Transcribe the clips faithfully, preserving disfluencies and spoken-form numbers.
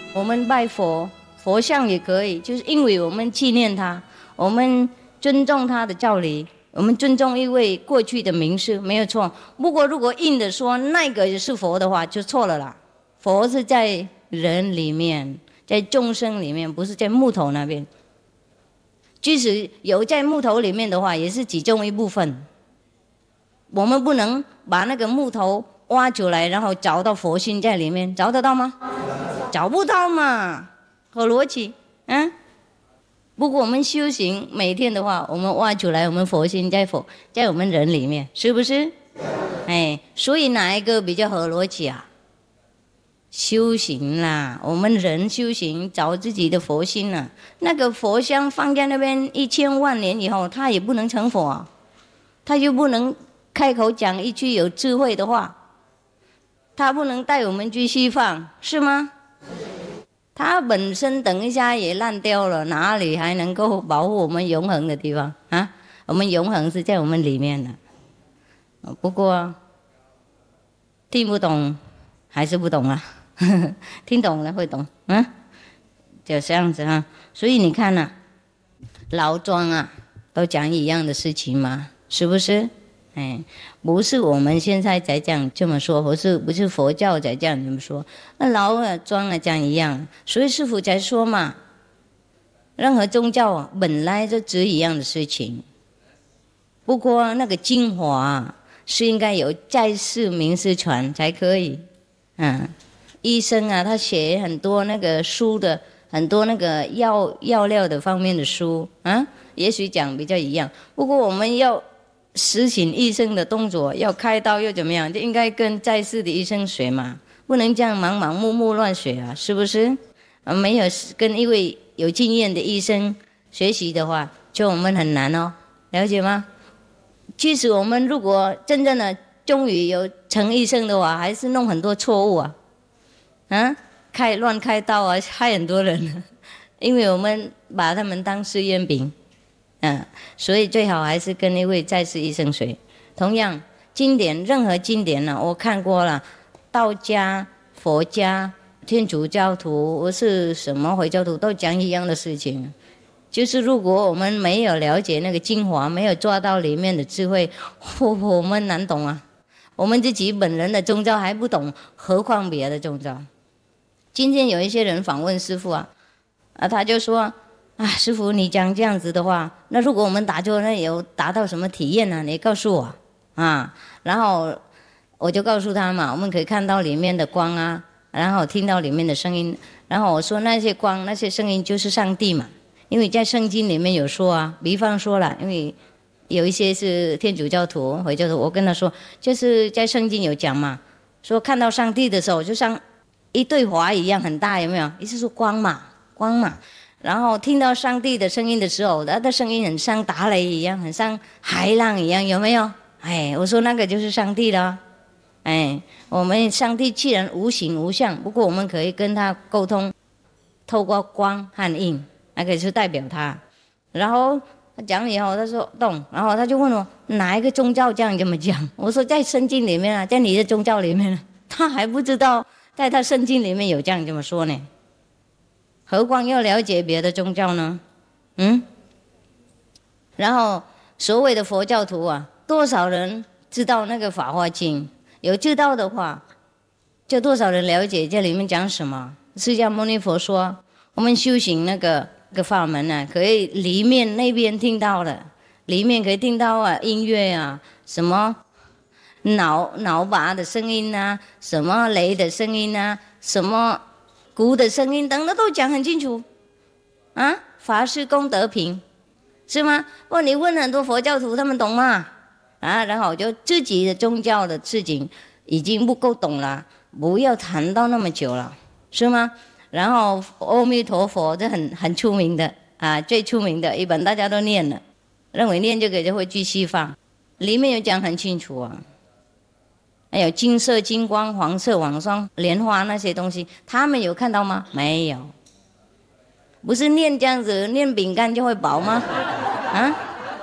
我们拜佛，佛像也可以，就是因为我们纪念他，我们尊重他的教理，我们尊重一位过去的名士，没有错。不过如果硬的说那个是佛的话，就错了啦。佛是在人里面，在众生里面，不是在木头那边。即使有在木头里面的话，也是其中一部分。我们不能把那个木头挖出来，然后找到佛心在里面，找得到吗？找不到嘛，合逻辑，嗯。不过我们修行每天的话，我们挖出来，我们佛心在佛在我们人里面，是不是？哎，所以哪一个比较合逻辑啊？修行啦，我们人修行找自己的佛心啊。那个佛像放在那边一千万年以后，他也不能成佛啊，他就不能开口讲一句有智慧的话，他不能带我们去西方，是吗？他本身等一下也烂掉了，哪里还能够保护我们永恒的地方啊？我们永恒是在我们里面的。不过听不懂还是不懂啊。听懂了会懂，嗯，就这样子啊。所以你看啊，老庄啊，都讲一样的事情嘛，是不是？哎，不是我们现在才讲这么说，不是不是佛教才这样这么说，那老啊庄啊讲一样，所以师父才说嘛，任何宗教啊本来就指一样的事情，不过那个精华啊是应该有在世名师传才可以，嗯。医生啊，他写很多那个书的，很多那个药药料的方面的书啊，也许讲比较一样。不过我们要实行医生的动作，要开刀又怎么样，就应该跟在世的医生学嘛，不能这样盲盲目目乱学啊，是不是？啊，没有跟一位有经验的医生学习的话，就我们很难哦，了解吗？即使我们如果真正的终于有成医生的话，还是弄很多错误啊。啊，开乱开刀啊，害很多人，因为我们把他们当试验品，啊，所以最好还是跟一位在世医生学。同样，经典任何经典呢、啊，我看过了，道家、佛家、天主教徒，或是什么回教徒，都讲一样的事情，就是如果我们没有了解那个精华，没有抓到里面的智慧，我我们难懂啊。我们自己本人的宗教还不懂，何况别的宗教。今天有一些人访问师父啊，啊，他就说啊，师父你讲这样子的话，那如果我们打坐那有达到什么体验呢？你告诉我啊。然后我就告诉他嘛，我们可以看到里面的光啊，然后听到里面的声音，然后我说那些光那些声音就是上帝嘛，因为在圣经里面有说啊，比方说了，因为有一些是天主教徒回教徒，我跟他说就是在圣经有讲嘛，说看到上帝的时候就像一对华一样很大，有没有？意思说光嘛，光嘛。然后听到上帝的声音的时候，他的声音很像打雷一样，很像海浪一样，有没有？哎，我说那个就是上帝了。哎，我们上帝既然无形无相，不过我们可以跟他沟通，透过光和印，那个是代表他。然后他讲以后，他说懂，然后他就问我哪一个宗教这样这么讲？我说在圣经里面啊，在你的宗教里面啊，他还不知道。在他圣经里面有这样这么说呢，何况要了解别的宗教呢？嗯，然后所谓的佛教徒啊，多少人知道那个《法华经》？有知道的话，就多少人了解这里面讲什么？释迦牟尼佛说，我们修行那个那个法门呢、啊，可以里面那边听到了，里面可以听到啊音乐啊什么。脑脑拔的声音啊，什么雷的声音啊，什么鼓的声音等等都讲很清楚啊，法师功德品是吗？不过你问很多佛教徒他们懂吗？啊，然后就自己的宗教的事情已经不够懂了，不要谈到那么久了，是吗？然后阿弥陀佛这很很出名的啊，最出名的一本大家都念了，认为念这个就会去西方，里面有讲很清楚啊。还有金色、金光、黄色、网霜、莲花那些东西，他们有看到吗？没有。不是念这样子，念饼干就会饱吗？啊？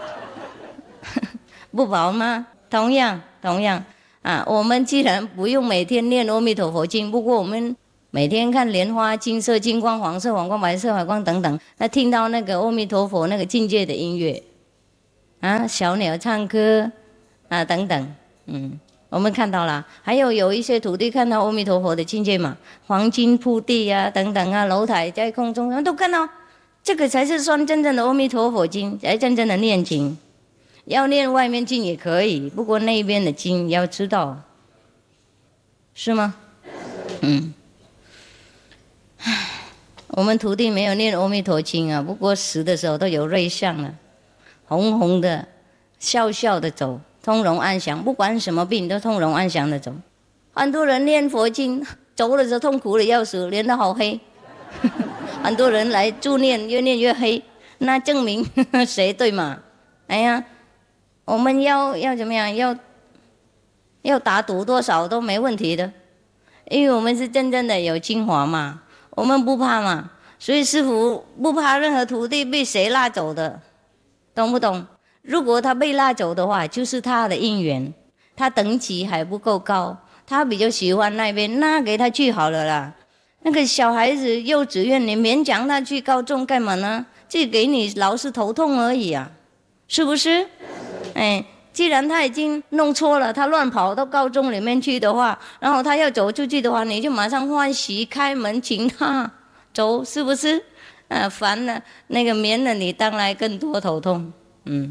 不饱吗？同样，同样啊，我们既然不用每天念阿弥陀佛经，不过我们每天看莲花、金色、金光、黄色、黄光、白色、白光等等，那听到那个阿弥陀佛那个境界的音乐，啊，小鸟唱歌啊等等，嗯，我们看到了。还有有一些徒弟看到阿弥陀佛的境界嘛，黄金铺地啊等等啊，楼台在空中，他们都看到，这个才是算真正的阿弥陀佛经，才真正的念经。要念外面经也可以，不过那边的经要知道，是吗？嗯。我们徒弟没有念阿弥陀经啊，不过死的时候都有瑞相了，红红的，笑笑的走，通融安详，不管什么病都通融安详的走。很多人念佛经走的时候痛苦的要死，脸都好黑。很多人来助念，越念越黑，那证明谁对嘛？哎呀，我们要要怎么样？要要打赌多少都没问题的，因为我们是真正的有精华嘛。我们不怕嘛，所以师父不怕任何徒弟被谁拉走的，懂不懂？如果他被拉走的话，就是他的因缘，他等级还不够高，他比较喜欢那边，那给他去好了啦。那个小孩子幼稚园，你勉强他去高中干嘛呢？这给你老是头痛而已啊，是不是？哎。既然他已经弄错了，他乱跑到高中里面去的话，然后他要走出去的话，你就马上欢喜开门请他走，是不是？啊，烦了，那个免了你当然更多头痛。嗯，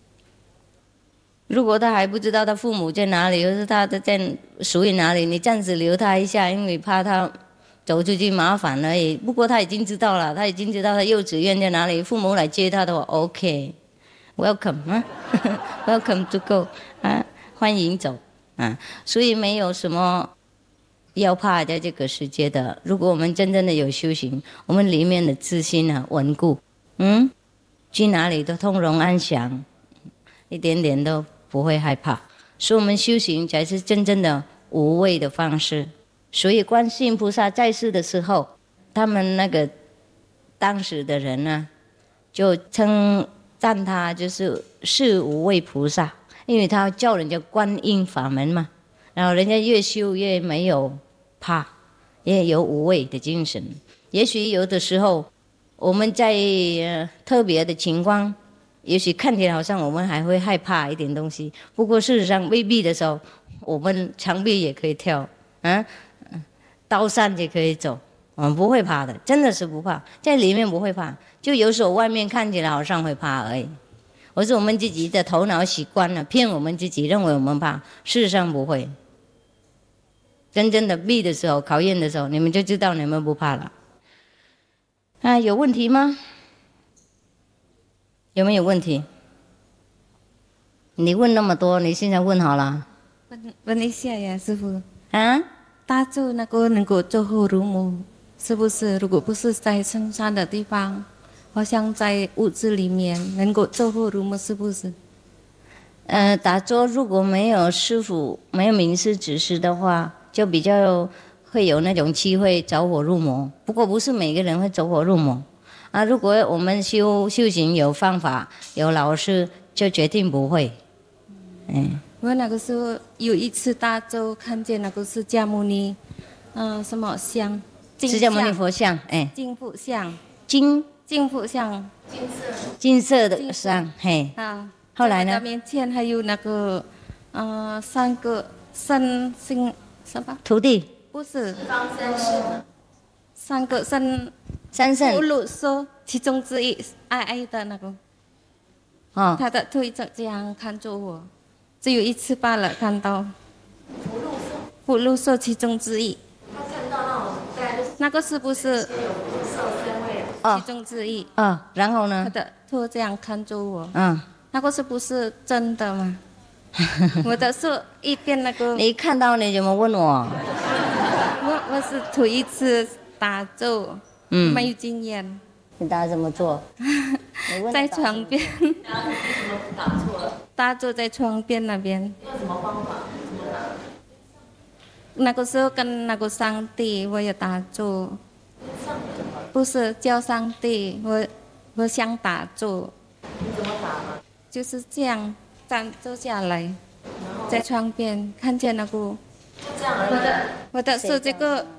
如果他还不知道他父母在哪里，或是他在属于哪里，你暂时留他一下，因为怕他走出去麻烦而已。不过他已经知道了，他已经知道他幼稚园在哪里，父母来接他的话 ，OK。Welcome 啊，Welcome to go 啊，欢迎走啊，所以没有什么要怕在这个世界的。如果我们真正的有修行，我们里面的自信啊稳固，嗯，去哪里都通融安详，一点点都不会害怕。所以我们修行才是真正的无畏的方式。所以观世音菩萨在世的时候，他们那个当时的人呢，就称赞他就是是无畏菩萨，因为他叫人家观音法门嘛，然后人家越修越没有怕，也有无畏的精神。也许有的时候我们在、呃、特别的情况，也许看起来好像我们还会害怕一点东西，不过事实上未必的时候，我们墙壁也可以跳，啊，刀山也可以走，我们不会怕的，真的是不怕，在里面不会怕，就有时候外面看起来好像会怕而已。或是我们自己的头脑习惯了，骗我们自己，认为我们怕，事实上不会。真正的逼的时候，考验的时候，你们就知道你们不怕了。啊，有问题吗？有没有问题？你问那么多，你现在问好了。 问问一下呀，师父。 啊？ 大咒那个能够走火入魔，是不是？如果不是在深山的地方，好像在屋子里面能够走火入魔，是不是？ 呃，打坐如果没有师父没有明示指示的话，就比较会有那种机会走火入魔。不过不是每个人会走火入魔啊。如果我们修修行有方法有老师，就决定不会。嗯。 我那个时候有一次大咒，看见那个释迦牟尼，嗯、呃，什么像？ 释迦牟尼佛像，哎。 金佛像。 金。 金佛像。金色。 金色的像，嘿。 啊。 后来呢？ 面前还有那个，呃，三个圣圣什么？ 徒弟。 不是。方三圣。三个圣。 三圣。 葫芦说其中之一，矮矮的那个。 哦。 他的腿就这样看着我。只有一次罢了，看到葫芦兽其中之一。他看到那种那个是不是其中之一？ 啊、哦，然后呢？ 他的头这样看着我。 嗯。 那个是不是真的吗？我的手一边那个。 你看到你怎么问我？ 我我是头一次打咒，嗯，没有经验。 你打怎么做？ 在床边。然后你为什么打错了？打坐在床边那边。用什么方法？怎么打？那个时候跟那个上帝，我也打坐。不是叫上帝，我我想打坐。你怎么打嘛？就是这样站坐下来，在床边看见那个。这样而已。我的我的手这个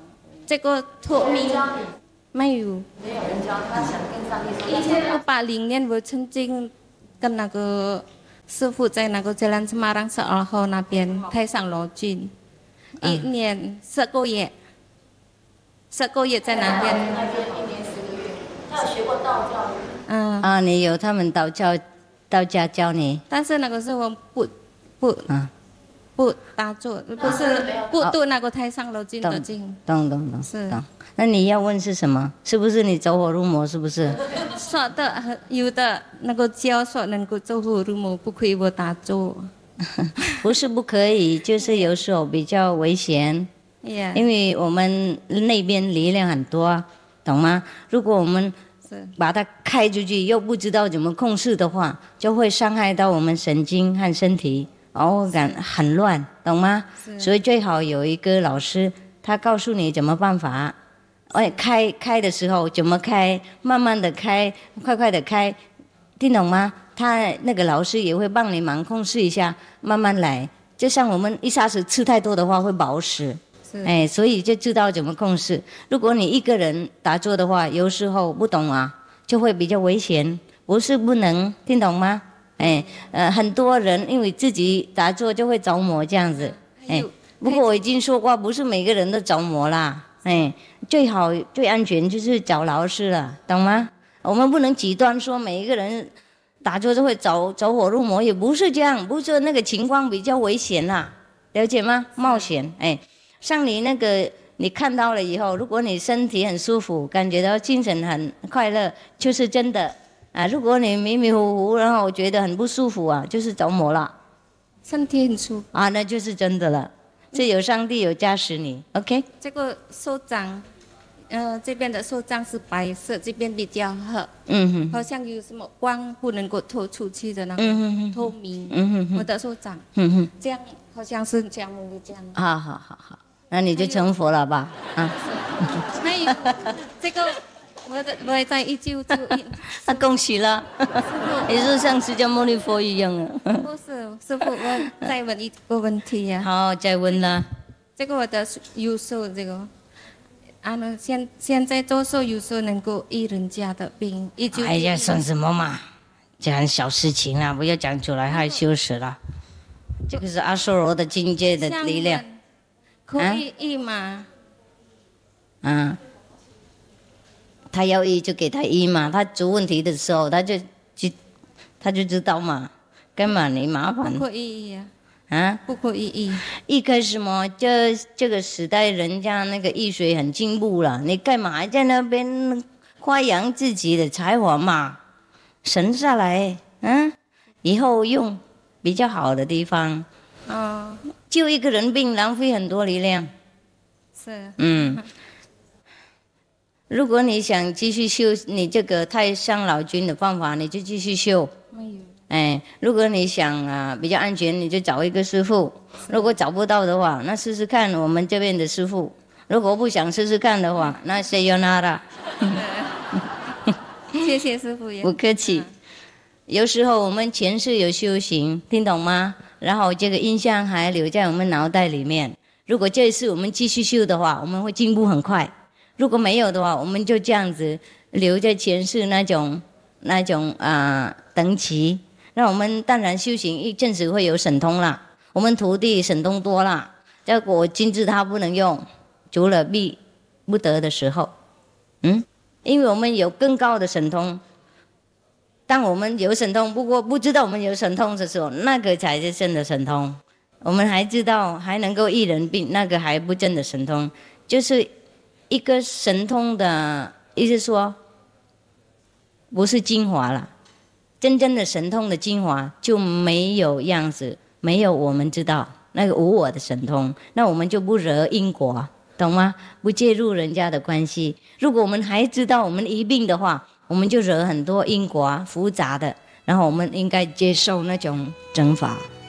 这个托米没有， 没有人教他，想跟上帝说。 以前八零年我曾经跟那个师傅在那个 Jalan Semarang 十二号那边太上老君，一年十个月，十个月在那边。 那边一年十个月，他有学过道教。 嗯。 啊，你有他们道教道家教你？ 但是那个时候不不啊。 不打坐，不是不读那个太上老君的经。 懂懂懂。 是。 懂。那你要问是什么？是不是你走火入魔？是不是？ 说的有的那个教说能够走火入魔，不可以我打坐。 不是不可以，就是有时候比较危险。 Yeah. 因为我们那边力量很多，懂吗？如果我们把它开出去，又不知道怎么控制的话，就会伤害到我们神经和身体。哦，感很乱，懂吗？所以最好有一个老师，他告诉你怎么办法。哎，开开的时候怎么开，慢慢的开，快快的开，听懂吗？他那个老师也会帮你忙控制一下，慢慢来。就像我们一下子吃太多的话会饱死，哎，所以就知道怎么控制。如果你一个人打坐的话，有时候不懂啊，就会比较危险。不是不能，听懂吗？哎，呃，很多人因为自己打坐就会着魔这样子，哎，不过我已经说过，不是每个人都着魔啦，哎，最好最安全就是找老师了，懂吗？我们不能极端说每一个人打坐就会走走火入魔，也不是这样，不是那个情况比较危险啦，了解吗？冒险，哎，像你那个你看到了以后，如果你身体很舒服，感觉到精神很快乐，就是真的。啊，如果你迷迷糊糊，然后觉得很不舒服啊，就是着魔了。 身体很舒服啊，那就是真的了。这有上帝有加持你 ，OK？ 这个手掌，呃，这边的手掌是白色，这边比较黑。嗯哼。好像有什么光不能够透出去的那个、嗯、透明。嗯哼哼。我的手掌。嗯哼。这样好像是这样的这样。 好好好好，那你就成佛了吧？啊。 还有这个。我的我在一九九一， 那恭喜了，你是像释迦牟尼佛一样啊。 不是，师父，我再问一个问题呀、 啊。好，再问了。 这个我的右手这个，啊，现现在左手右手能够医人家的病，一九。 哎呀，算什么嘛，这很小事情啊，不要讲出来，害羞死了。这个是阿修罗的境界的力量。 可以医吗？ 啊。他要医就给他医嘛，他出问题的时候他就就他就知道嘛，干嘛你麻烦？ 不可以医啊！ 啊， 不可以医。 医开什么？这这个时代人家那个医学很进步了，你干嘛还在那边夸扬自己的才华嘛？省下来，嗯，以后用比较好的地方。哦。救一个人病浪费很多力量。 是。 嗯。如果你想继续修你这个太上老君的方法，你就继续修。没有。哎，如果你想啊比较安全，你就找一个师父。如果找不到的话，那试试看我们这边的师父。如果不想试试看的话，那 sayonara。 谢谢师父。 不客气。有时候我们前世有修行，听懂吗？然后这个印象还留在我们脑袋里面。如果这一次我们继续修的话，我们会进步很快。如果没有的话，我们就这样子留在前世那种那种啊、呃、等级。那我们当然修行一阵子会有神通啦，我们徒弟神通多啦，结果金字塔不能用，除了必不得的时候，嗯，因为我们有更高的神通。当我们有神通，不过不知道我们有神通的时候，那个才是真的神通。我们还知道还能够医人病，那个还不真的神通，就是一个神通的意思说，不是精华了。真正的神通的精华就没有样子，没有我们知道那个无我的神通，那我们就不惹因果，懂吗？不介入人家的关系。如果我们还知道我们一病的话，我们就惹很多因果复杂的，然后我们应该接受那种惩罚。